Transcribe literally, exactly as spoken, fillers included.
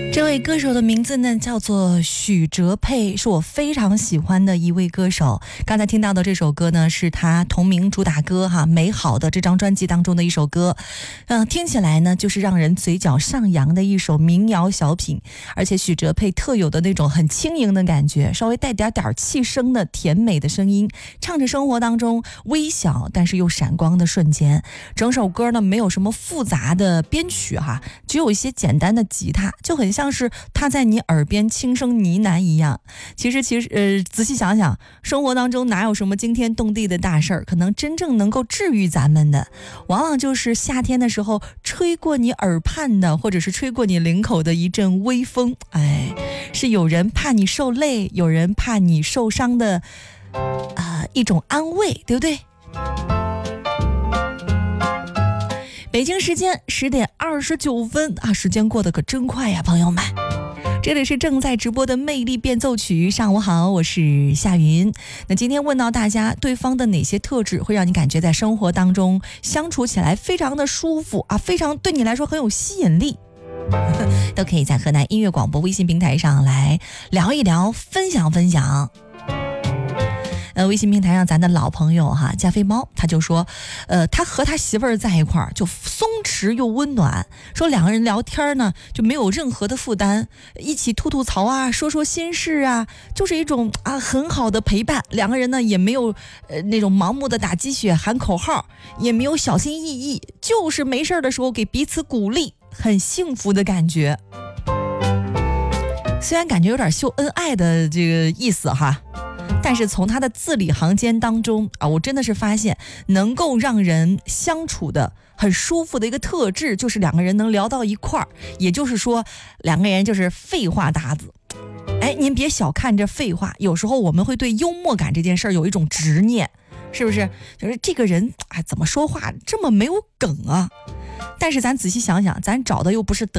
这位歌手的名字呢叫做许哲佩，是我非常喜欢的一位歌手。刚才听到的这首歌呢是他同名主打歌哈，美好的这张专辑当中的一首歌，嗯、呃，听起来呢就是让人嘴角上扬的一首民谣小品。而且许哲佩特有的那种很轻盈的感觉，稍微带点点气声的甜美的声音，唱着生活当中微小但是又闪光的瞬间。整首歌呢没有什么复杂的编曲哈，只有一些简单的吉他，就很像是他在你耳边轻声呢喃一样。其实其实呃，仔细想想，生活当中哪有什么惊天动地的大事儿，可能真正能够治愈咱们的，往往就是夏天的时候吹过你耳畔的，或者是吹过你领口的一阵微风。哎，是有人怕你受累，有人怕你受伤的啊、呃、一种安慰，对不对？北京时间十点二十九分啊，时间过得可真快呀，朋友们！这里是正在直播的魅力变奏曲，上午好，我是夏云。那今天问到大家，对方的哪些特质会让你感觉在生活当中相处起来非常的舒服啊，非常对你来说很有吸引力？都可以在河南音乐广播微信平台上来聊一聊，分享分享。呃，微信平台上咱的老朋友哈，加菲猫，他就说，呃，他和他媳妇儿在一块儿就松弛又温暖，说两个人聊天呢就没有任何的负担，一起吐吐槽啊，说说心事啊，就是一种啊很好的陪伴。两个人呢也没有呃那种盲目的打鸡血喊口号，也没有小心翼翼，就是没事的时候给彼此鼓励，很幸福的感觉。虽然感觉有点秀恩爱的这个意思哈，但是从他的字里行间当中啊，我真的是发现能够让人相处的很舒服的一个特质，就是两个人能聊到一块儿，也就是说两个人就是废话搭子。哎，您别小看这废话，有时候我们会对幽默感这件事儿有一种执念，是不是？就是这个人哎，怎么说话这么没有梗啊？但是咱仔细想想，咱找的又不是